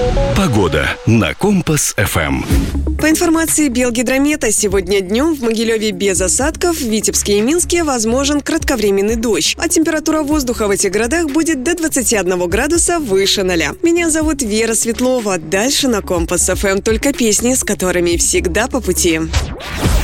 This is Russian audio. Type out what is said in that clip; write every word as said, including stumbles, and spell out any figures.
Погода на Компас-ФМ. По информации Белгидромета, сегодня днем в Могилеве без осадков, в Витебске и Минске возможен кратковременный дождь. А температура воздуха в этих городах будет до двадцати одного градуса выше ноля. Меня зовут Вера Светлова. Дальше на Компас-ФМ только песни, с которыми всегда по пути.